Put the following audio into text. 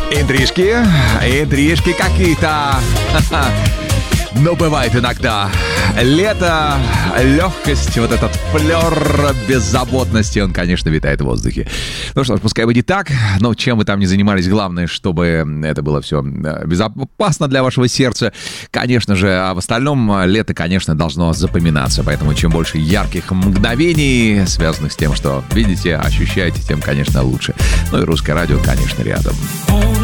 Интрижки какие-то. Но бывает иногда. Лето, легкость, вот этот флер беззаботности, он, конечно, витает в воздухе. Ну что ж, пускай будет так, но чем вы там ни занимались, главное, чтобы это было все безопасно для вашего сердца. Конечно же, а в остальном лето, конечно, должно запоминаться. Поэтому чем больше ярких мгновений, связанных с тем, что видите, ощущаете, тем, конечно, лучше. Ну и русское радио, конечно, рядом.